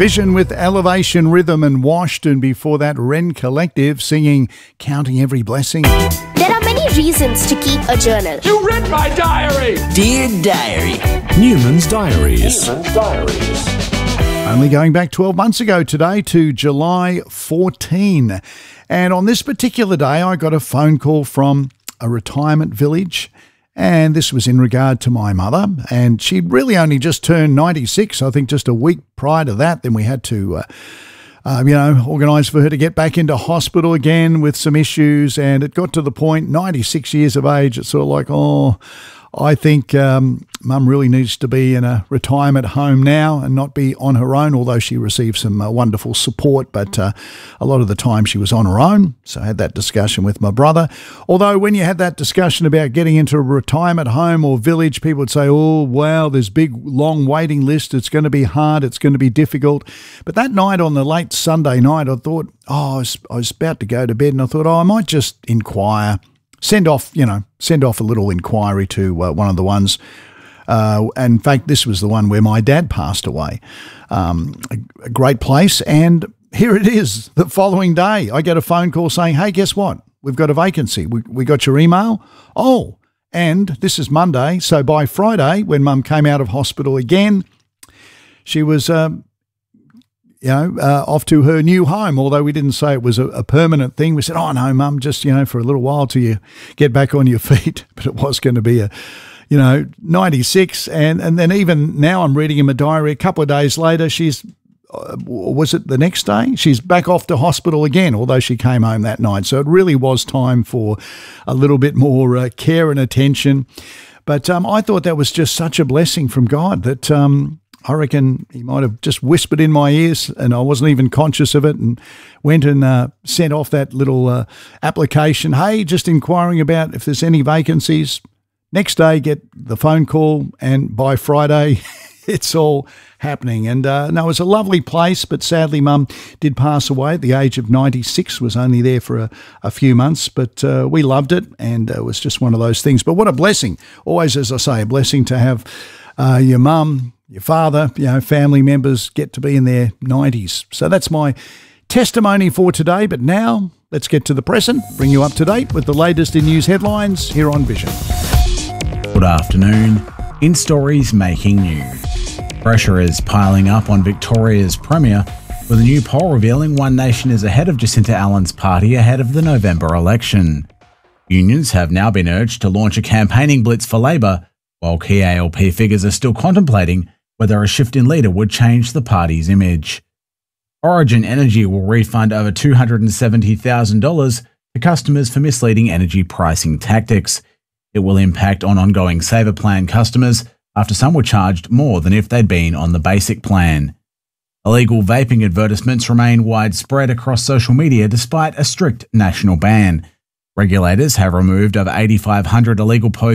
Vision with Elevation Rhythm and Washed, and before that Ren Collective singing Counting Every Blessing. There are many reasons to keep a journal. You read my diary! Dear Diary. Newman's Diaries. Only going back 12 months ago today to July 14. And on this particular day, I got a phone call from a retirement village. And this was in regard to my mother. And she'd really only just turned 96, I think just a week prior to that. Then we had to, organise for her to get back into hospital again with some issues. And it got to the point, 96 years of age, it's sort of like, I think Mum really needs to be in a retirement home now and not be on her own, although she received some wonderful support. But a lot of the time she was on her own. So I had that discussion with my brother. Although when you had that discussion about getting into a retirement home or village, people would say, oh, wow, there's big, long waiting list. It's going to be hard. It's going to be difficult. But that night on the late Sunday night, I thought, I was about to go to bed and I thought, I might just inquire. Send off a little inquiry to one of the ones. In fact, this was the one where my dad passed away. A great place. And here it is. The following day, I get a phone call saying, hey, guess what? We've got a vacancy. We got your email. Oh, and this is Monday. So by Friday, when Mum came out of hospital again, she was off to her new home, although we didn't say it was a permanent thing. We said, oh, no, Mum, just, for a little while till you get back on your feet. But it was going to be 96. And then even now I'm reading in my diary, a couple of days later, was it the next day? She's back off to hospital again, although she came home that night. So it really was time for a little bit more care and attention. But I thought that was just such a blessing from God that I reckon he might have just whispered in my ears and I wasn't even conscious of it, and went and sent off that little application. Hey, just inquiring about if there's any vacancies. Next day, get the phone call, and by Friday, it's all happening. And no, it was a lovely place, but sadly, Mum did pass away at the age of 96, was only there for a few months, but we loved it, and it was just one of those things. But what a blessing. Always, as I say, a blessing to have your mum, your father, family members get to be in their 90s. So that's my testimony for today. But now let's get to the present, bring you up to date with the latest in news headlines here on Vision. Good afternoon. In stories making news. Pressure is piling up on Victoria's Premier, with a new poll revealing One Nation is ahead of Jacinta Allen's party ahead of the November election. Unions have now been urged to launch a campaigning blitz for Labor, while key ALP figures are still contemplating whether a shift in leader would change the party's image. Origin Energy will refund over $270,000 to customers for misleading energy pricing tactics. It will impact on ongoing Saver Plan customers after some were charged more than if they'd been on the basic plan. Illegal vaping advertisements remain widespread across social media despite a strict national ban. Regulators have removed over 8,500 illegal posts